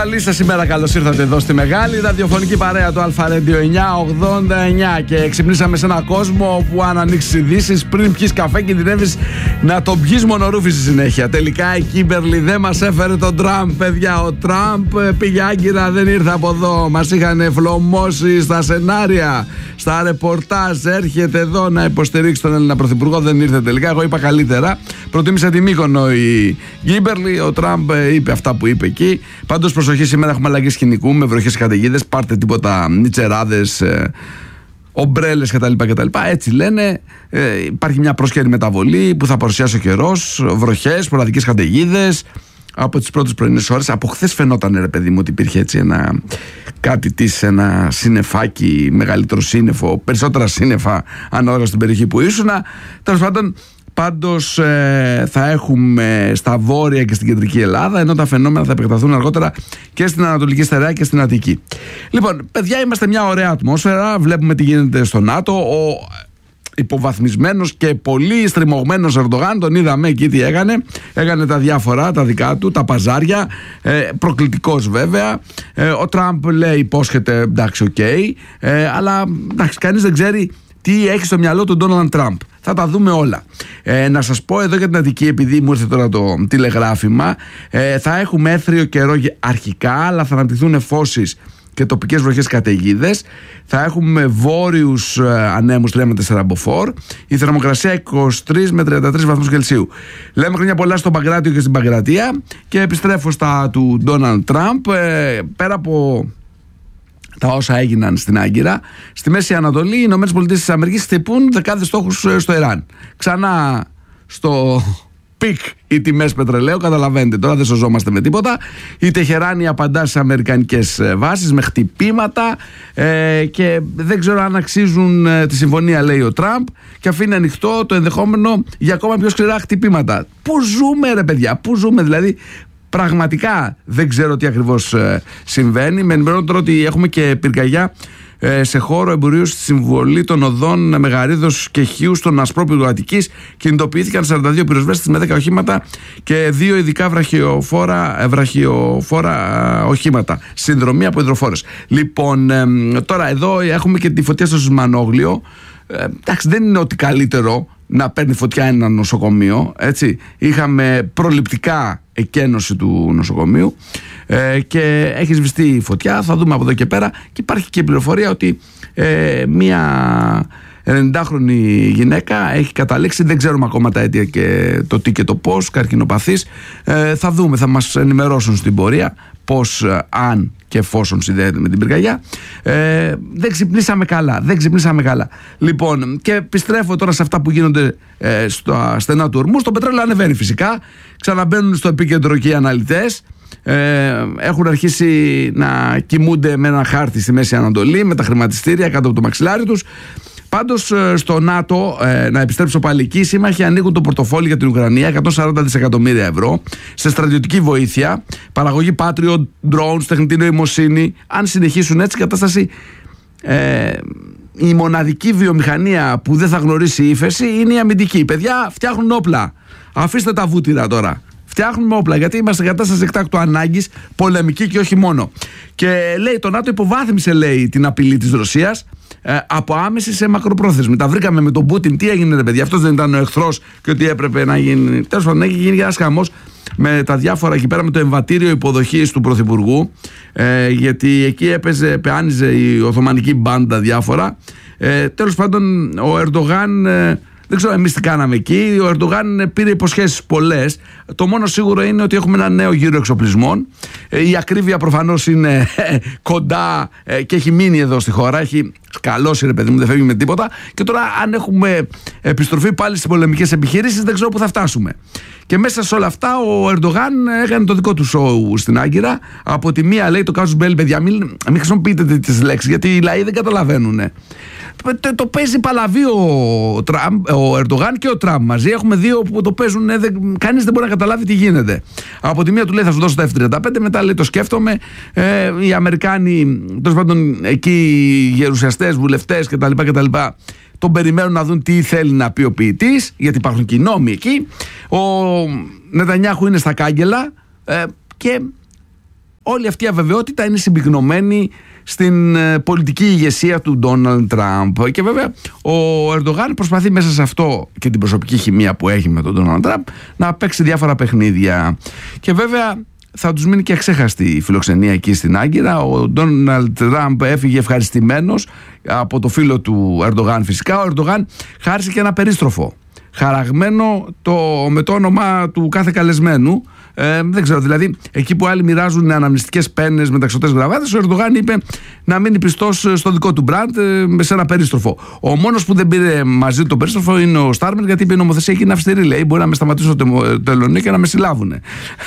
Καλή σας ημέρα, καλώς ήρθατε εδώ στη μεγάλη ραδιοφωνική παρέα του Αλφα Radio 989 και ξυπνήσαμε σε έναν κόσμο που αν ανοίξεις ειδήσεις πριν πιεις καφέ κινδυνεύεις να τον πιεις μονορούφι στη συνέχεια. Τελικά η Κίμπερλι δεν μας έφερε τον Τραμπ, παιδιά. Ο Τραμπ πήγε άγκυρα, δεν ήρθε από εδώ. Μας είχαν φλωμώσει στα σενάρια, στα ρεπορτάζ. Έρχεται εδώ να υποστηρίξει τον Έλληνα Πρωθυπουργό, δεν ήρθε τελικά. Εγώ είπα καλύτερα. Προτίμησε τη Μύκονο η Κίμπερλι. Ο Τραμπ είπε αυτά που είπε εκεί. Πάντως προσοχή, σήμερα έχουμε αλλαγή σκηνικού με βροχές καταιγίδες. Πάρτε τίποτα νιτσεράδες, ομπρέλες κτλ. Έτσι λένε. Υπάρχει μια πρόσκαιρη μεταβολή που θα παρουσιάσει ο καιρός. Βροχές, σποραδικές καταιγίδες από τις πρώτες πρωινές ώρες. Από χθες φαινόταν, ρε παιδί μου, ότι υπήρχε έτσι ένα σύννεφάκι, μεγαλύτερο σύννεφο, περισσότερα σύννεφα ανάλογα στην περιοχή που ήσουν. Τέλος πάντων. Πάντως θα έχουμε στα βόρεια και στην κεντρική Ελλάδα, ενώ τα φαινόμενα θα επεκταθούν αργότερα και στην Ανατολική Στερεά και στην Αττική. Λοιπόν, παιδιά, είμαστε μια ωραία ατμόσφαιρα. Βλέπουμε τι γίνεται στο ΝΑΤΟ. Ο υποβαθμισμένος και πολύ στριμωγμένος Ερντογάν, τον είδαμε εκεί τι έκανε. Έκανε τα διάφορα, τα δικά του, τα παζάρια. Προκλητικός βέβαια. Ο Τραμπ λέει, υπόσχεται, εντάξει, οκ. Αλλά εντάξει, κανείς δεν ξέρει τι έχει στο μυαλό του Ντόναλντ Τραμπ. Θα τα δούμε όλα. Να σας πω εδώ για την Αττική, επειδή μου ήρθε τώρα το τηλεγράφημα, θα έχουμε έθριο καιρό αρχικά, αλλά θα αναπτυχθούν εφώσεις και τοπικές βροχές καταιγίδες. Θα έχουμε βόρειους ανέμους 3 με 4 μποφόρ. Η θερμοκρασία 23 με 33 βαθμούς Κελσίου. Λέμε χρόνια πολλά στον Παγκράτιο και στην Παγκρατία. Και επιστρέφω στα του Ντόναλντ Τραμπ. Πέρα από τα όσα έγιναν στην Άγκυρα, στη Μέση Ανατολή, οι ΗΠΑ χτυπούν δεκάδες στόχους στο Ιράν. Ξανά στο πικ οι τιμές πετρελαίου, καταλαβαίνετε, τώρα δεν σωζόμαστε με τίποτα. Η Τεχεράνη απαντά σε αμερικανικές βάσεις με χτυπήματα και δεν ξέρω αν αξίζουν τη συμφωνία, λέει ο Τραμπ, και αφήνει ανοιχτό το ενδεχόμενο για ακόμα πιο σκληρά χτυπήματα. Πού ζούμε, ρε παιδιά, πού ζούμε δηλαδή? Πραγματικά δεν ξέρω τι ακριβώς συμβαίνει. Με ενημερώνω τώρα ότι έχουμε και πυρκαγιά σε χώρο εμπορίου στη συμβολή των οδών Μεγαρίδος και Χίου στον Ασπρόπυργο Αττικής. Κινητοποιήθηκαν 42 πυροσβέστες με 10 οχήματα και 2 ειδικά βραχιοφόρα οχήματα. Συνδρομή από υδροφόρες. Λοιπόν, τώρα εδώ έχουμε και τη φωτιά στο Σουσμανόγλιο. Εντάξει, δεν είναι ότι καλύτερο να παίρνει φωτιά ένα νοσοκομείο, έτσι. Είχαμε προληπτικά εκένωση του νοσοκομείου και έχει σβηστεί η φωτιά. Θα δούμε από εδώ και πέρα. Και υπάρχει και πληροφορία ότι μία 90χρονη γυναίκα έχει καταλήξει, δεν ξέρουμε ακόμα τα αίτια και το τι και το πώς, καρκινοπαθής. Θα δούμε, θα μας ενημερώσουν στην πορεία πώς, αν και εφόσον συνδέεται με την πυρκαγιά. Δεν ξυπνήσαμε καλά. Λοιπόν, και επιστρέφω τώρα σε αυτά που γίνονται στα στενά του ορμού. Το πετρέλαιο ανεβαίνει φυσικά. Ξαναμπαίνουν στο επίκεντρο και οι αναλυτές. Έχουν αρχίσει να κοιμούνται με ένα χάρτη στη Μέση Ανατολή, με τα χρηματιστήρια κάτω από το μαξιλάρι τους. Πάντως στο ΝΑΤΟ, να επιστρέψω πάλι εκεί, οι σύμμαχοι ανοίγουν το πορτοφόλι για την Ουκρανία, 140 δισεκατομμύρια ευρώ σε στρατιωτική βοήθεια, παραγωγή Patriot, drones, τεχνητή νοημοσύνη. Αν συνεχίσουν έτσι, η κατάσταση, η μοναδική βιομηχανία που δεν θα γνωρίσει ύφεση είναι η αμυντική. Παιδιά, φτιάχνουν όπλα. Αφήστε τα βούτυρα τώρα. Φτιάχνουμε όπλα, γιατί είμαστε σε κατάσταση εκτάκτου ανάγκης, πολεμική και όχι μόνο. Και λέει, το ΝΑΤΟ υποβάθμισε, λέει, την απειλή της Ρωσίας από άμεση σε μακροπρόθεσμη. Τα βρήκαμε με τον Πούτιν. Τι έγινε, ρε παιδιά? Αυτός δεν ήταν ο εχθρός και ότι έπρεπε να γίνει? Τέλος πάντων, έχει γίνει ένας χαμός με τα διάφορα εκεί πέρα, με το εμβατήριο υποδοχής του Πρωθυπουργού, γιατί εκεί πεάνιζε η Οθωμανική μπάντα διάφορα. Τέλος πάντων, ο Ερντογάν, δεν ξέρω εμείς τι κάναμε εκεί. Ο Ερντογάν πήρε υποσχέσεις πολλές. Το μόνο σίγουρο είναι ότι έχουμε ένα νέο γύρο εξοπλισμών. Η ακρίβεια προφανώς είναι κοντά και έχει μείνει εδώ στη χώρα. Έχει σκαλώσει, ρε παιδί μου, δεν φεύγει με τίποτα. Και τώρα, αν έχουμε επιστροφή πάλι στις πολεμικές επιχειρήσεις, δεν ξέρω πού θα φτάσουμε. Και μέσα σε όλα αυτά, ο Ερντογάν έκανε το δικό του σοου στην Άγκυρα. Από τη μία λέει το casus belli, παιδιά, μην χρησιμοποιείτε τις λέξεις, γιατί οι λαοί δεν καταλαβαίνουν. Το παίζει παλαβή ο Ερντογάν και ο Τραμπ μαζί. Έχουμε δύο που το παίζουν, κανείς δεν μπορεί να καταλάβει τι γίνεται. Από τη μία του λέει θα σου δώσω τα F-35, μετά λέει το σκέφτομαι. Οι Αμερικάνοι, τέλος πάντων, εκεί οι γερουσιαστές, βουλευτές κτλ. Τον περιμένουν να δουν τι θέλει να πει ο ποιητής, γιατί υπάρχουν και οι νόμοι εκεί. Ο Νετανιάχου είναι στα κάγκελα και όλη αυτή η αβεβαιότητα είναι συμπυκνωμένη στην πολιτική ηγεσία του Ντόναλντ Τραμπ. Και βέβαια ο Ερντογάν προσπαθεί μέσα σε αυτό και την προσωπική χημεία που έχει με τον Ντόναλντ Τραμπ να παίξει διάφορα παιχνίδια. Και βέβαια θα τους μείνει και αξέχαστη η φιλοξενία εκεί στην Άγκυρα. Ο Ντόναλντ Τραμπ έφυγε ευχαριστημένος από το φίλο του Ερντογάν φυσικά. Ο Ερντογάν χάρισε και ένα περίστροφο χαραγμένο με το όνομα του κάθε καλεσμένου. Δεν ξέρω, δηλαδή εκεί που άλλοι μοιράζουν αναμνηστικές πένες με ταξιωτές γραβάτες, ο Ερντογάν είπε να μείνει πιστός στο δικό του μπραντ σε ένα περίστροφο. Ο μόνος που δεν πήρε μαζί το περίστροφο είναι ο Στάρμερ, γιατί είπε η νομοθεσία εκεί είναι αυστηρή. Λέει: μπορεί να με σταματήσουν το τελωνίο και να με συλλάβουν.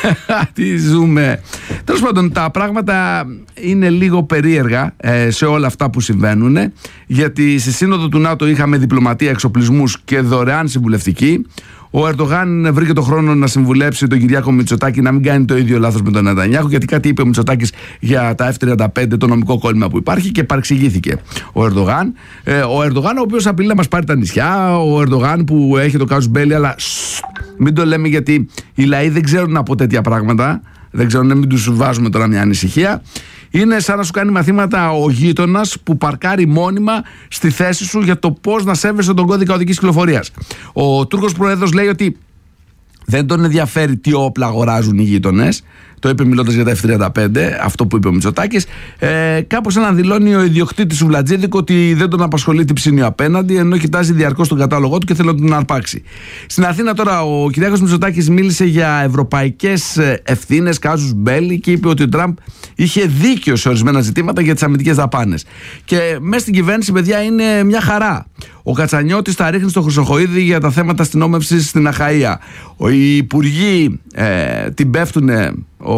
Τι ζούμε. Τέλος πάντων, τα πράγματα είναι λίγο περίεργα σε όλα αυτά που συμβαίνουν, γιατί στη σύνοδο του ΝΑΤΟ είχαμε διπλωματία, εξοπλισμούς και δωρεάν συμβουλευτική. Ο Ερντογάν βρήκε το χρόνο να συμβουλέψει τον Κυριάκο Μητσοτάκη να μην κάνει το ίδιο λάθος με τον Νετανιάχου, γιατί κάτι είπε ο Μητσοτάκης για τα F-35, το νομικό κόλλημα που υπάρχει, και παρεξηγήθηκε ο Ερντογάν. Ο Ερντογάν, ο οποίος απειλεί να μας πάρει τα νησιά, ο Ερντογάν που έχει το κάζους μπέλι, αλλά μην το λέμε γιατί οι λαοί δεν ξέρουν από τέτοια πράγματα. Δεν ξέρω, μην τους βάζουμε τώρα μια ανησυχία. Είναι σαν να σου κάνει μαθήματα ο γείτονας που παρκάρει μόνιμα στη θέση σου για το πώς να σέβεσαι τον κώδικα οδικής κυκλοφορίας. Ο Τούρκος Πρόεδρος λέει ότι δεν τον ενδιαφέρει τι όπλα αγοράζουν οι γείτονες. Το είπε μιλώντας για τα F-35, αυτό που είπε ο Μητσοτάκης. Κάπως σαν να δηλώνει ο ιδιοκτήτης Σουβλατζίδικο ότι δεν τον απασχολεί τι ψήνει απέναντι, ενώ κοιτάζει διαρκώς τον κατάλογό του και θέλει να τον αρπάξει. Στην Αθήνα τώρα ο Κυριάκος Μητσοτάκης μίλησε για ευρωπαϊκές ευθύνες, κάζους μπέλι, και είπε ότι ο Τραμπ είχε δίκιο σε ορισμένα ζητήματα για τις αμυντικές δαπάνες. Και μέσα στην κυβέρνηση, παιδιά, είναι μια χαρά. Ο Κατσανιώτης τα ρίχνει στο Χρυσοχοΐδη για τα θέματα αστυνόμευσης στην Αχαΐα. Οι υπουργοί την πέφτουνε,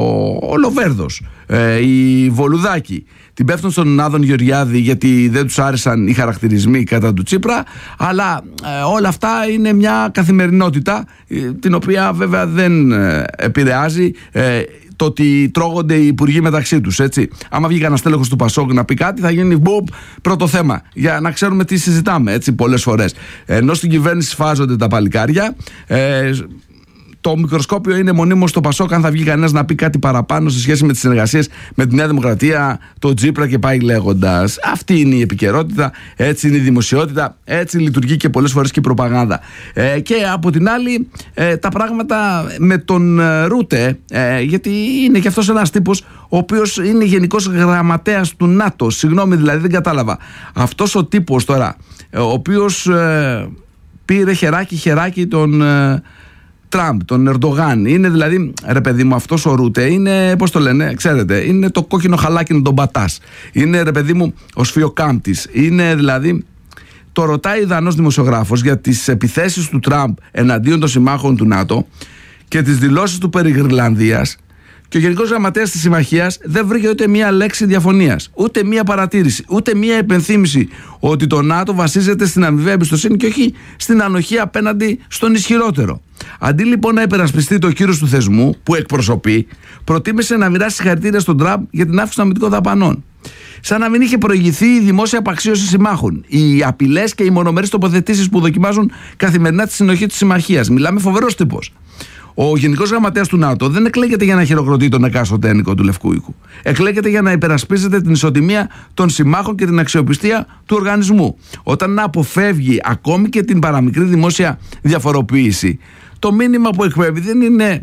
ο Λοβέρδος, η Βολουδάκη την πέφτουν στον Άδων Γεωργιάδη γιατί δεν τους άρεσαν οι χαρακτηρισμοί κατά του Τσίπρα. Αλλά όλα αυτά είναι μια καθημερινότητα την οποία βέβαια δεν επηρεάζει το ότι τρώγονται οι υπουργοί μεταξύ τους, έτσι. Άμα βγει κανένα στέλεχος του Πασόκ να πει κάτι, θα γίνει πρώτο θέμα, για να ξέρουμε τι συζητάμε, έτσι, πολλές φορές. Ενώ στην κυβέρνηση σφάζονται τα παλικάρια, το μικροσκόπιο είναι μονίμως στο Πασόκ αν θα βγει κανένας να πει κάτι παραπάνω σε σχέση με τις συνεργασίες με τη Νέα Δημοκρατία, το Τσίπρα και πάει λέγοντας. Αυτή είναι η επικαιρότητα, έτσι είναι η δημοσιότητα, έτσι λειτουργεί και πολλές φορές και η προπαγάνδα. Και από την άλλη τα πράγματα με τον Ρούτε, γιατί είναι και αυτός ένας τύπος ο οποίος είναι γενικός γραμματέας του ΝΑΤΟ. Συγγνώμη, δηλαδή δεν κατάλαβα. Αυτός ο τύπος τώρα, ο οποίος πήρε χεράκι τον Τραμπ, τον Ερντογάν, είναι δηλαδή, ρε παιδί μου, αυτός ο Ρούτε είναι, πώς το λένε, ξέρετε, είναι το κόκκινο χαλάκι να τον πατάς. Είναι, ρε παιδί μου, ο σφιοκάμπτης. Είναι δηλαδή, το ρωτάει δανός δημοσιογράφος για τις επιθέσεις του Τραμπ εναντίον των συμμάχων του ΝΑΤΟ και τις δηλώσεις του περί Γρυλανδίας, και ο Γενικός Γραμματέας της Συμμαχίας δεν βρήκε ούτε μία λέξη διαφωνίας, ούτε μία παρατήρηση, ούτε μία επενθύμηση ότι το ΝΑΤΟ βασίζεται στην αμοιβαία εμπιστοσύνη και όχι στην ανοχή απέναντι στον ισχυρότερο. Αντί λοιπόν να υπερασπιστεί το κύρος του θεσμού που εκπροσωπεί, προτίμησε να μοιράσει συγχαρητήρια στον Τραμπ για την αύξηση των αμυντικών δαπανών. Σαν να μην είχε προηγηθεί η δημόσια απαξίωση συμμάχων, οι απειλές και οι μονομερείς τοποθετήσεις που δοκιμάζουν καθημερινά τη συνοχή της συμμαχίας. Μιλάμε φοβερός τύπος. Ο Γενικός Γραμματέας του ΝΑΤΟ δεν εκλέγεται για να χειροκροτεί τον εκάστοτε ένικο του Λευκού Οίκου. Εκλέγεται για να υπερασπίζεται την ισοτιμία των συμμάχων και την αξιοπιστία του οργανισμού. Όταν αποφεύγει ακόμη και την παραμικρή δημόσια διαφοροποίηση, το μήνυμα που εκπέμπει δεν είναι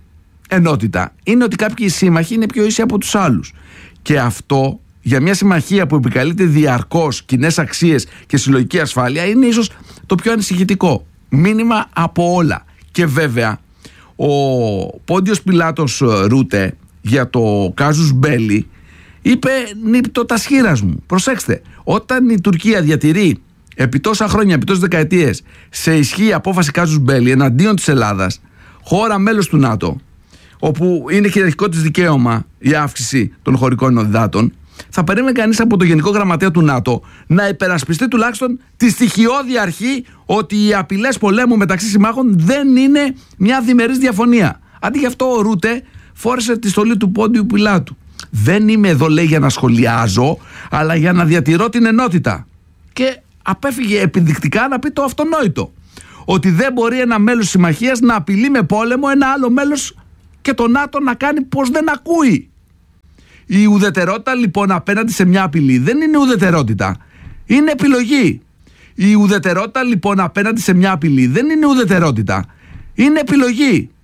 ενότητα. Είναι ότι κάποιοι σύμμαχοι είναι πιο ίσοι από τους άλλους. Και αυτό, για μια συμμαχία που επικαλείται διαρκώς κοινές αξίες και συλλογική ασφάλεια, είναι ίσως το πιο ανησυχητικό μήνυμα από όλα. Και βέβαια, ο Πόντιος Πιλάτος Ρούτε για το κάζους μπέλι είπε νύπτω τα σχήρας μου. Προσέξτε, όταν η Τουρκία διατηρεί επί τόσα χρόνια, επί τόσες δεκαετίες σε ισχύ απόφαση κάζους μπέλι εναντίον της Ελλάδας, χώρα μέλος του ΝΑΤΟ, όπου είναι κυριαρχικό της δικαίωμα η αύξηση των χωρικών υδάτων, θα περίμενε κανείς από το Γενικό Γραμματέα του ΝΑΤΟ να υπερασπιστεί τουλάχιστον τη στοιχειώδη αρχή ότι οι απειλές πολέμου μεταξύ συμμάχων δεν είναι μια διμερής διαφωνία. Αντί γι' αυτό ο Ρούτε φόρεσε τη στολή του Πόντιου Πιλάτου. Δεν είμαι εδώ, λέει, για να σχολιάζω, αλλά για να διατηρώ την ενότητα. Και απέφυγε επιδεικτικά να πει το αυτονόητο. Ότι δεν μπορεί ένα μέλος συμμαχίας να απειλεί με πόλεμο ένα άλλο μέλος και το ΝΑΤΟ να κάνει πως δεν ακούει. Η ουδετερότητα λοιπόν απέναντι σε μια απειλή δεν είναι ουδετερότητα. Είναι επιλογή. Η ουδετερότητα λοιπόν απέναντι σε μια απειλή δεν είναι ουδετερότητα. Είναι επιλογή.